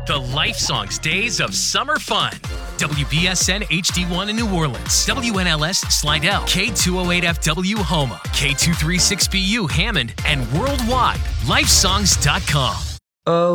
The Life Songs Days of Summer Fun. WBSN HD1 in New Orleans, WNLS Slidell, K208FW Houma, K236BU Hammond, and worldwide, lifesongs.com. Oh.